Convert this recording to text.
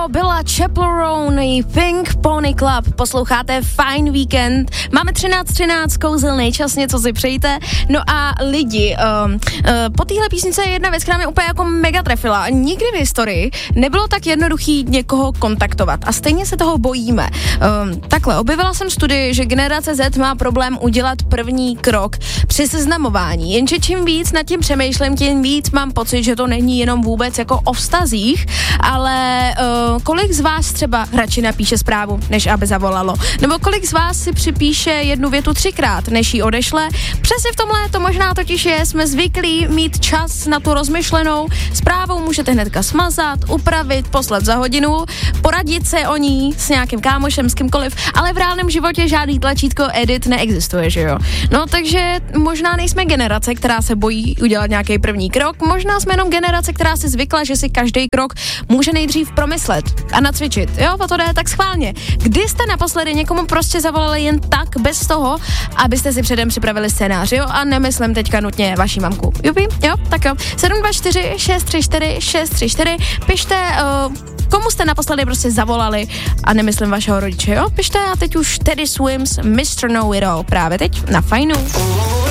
byla Chaperone, Pink Pony Club, posloucháte Fine Weekend, máme 13:13, kouzelný čas, něco si přejte, no a lidi, po téhle písnice je jedna věc, která mě úplně jako mega trefila, nikdy v historii nebylo tak jednoduchý někoho kontaktovat a stejně se toho bojíme. Takhle, objevila jsem studii, že generace Z má problém udělat první krok při seznamování, jenže čím víc nad tím přemýšlím, tím víc mám pocit, že to není jenom vůbec jako o vztazích, ale kolik z vás třeba radši napíše zprávu, než aby zavolalo? Nebo kolik z vás si připíše jednu větu 3krát, než ji odešle? Přesně v tomhle to možná totiž je, jsme zvyklí mít čas na tu rozmyšlenou zprávu, můžete hnedka smazat, upravit, poslat za hodinu, poradit se o ní s nějakým kámošem, s kýmkoliv, ale v reálném životě žádný tlačítko edit neexistuje, že jo? No takže možná nejsme generace, která se bojí udělat nějaký první krok, možná jsme jenom generace, která si zvykla, že si každý krok může nejdřív promyslet a nacvičit. Jo, o to jde tak schválně. Kdy jste naposledy někomu prostě zavolali jen tak, bez toho, abyste si předem připravili scénář, jo? A nemyslím teďka nutně vaší mamku. Jupi? Jo? Tak jo. 724 634 634 pište, komu jste naposledy prostě zavolali a nemyslím vašeho rodiče, jo? Pište a teď už Teddy Swims, Mr. Know It All, právě teď na Fajnu.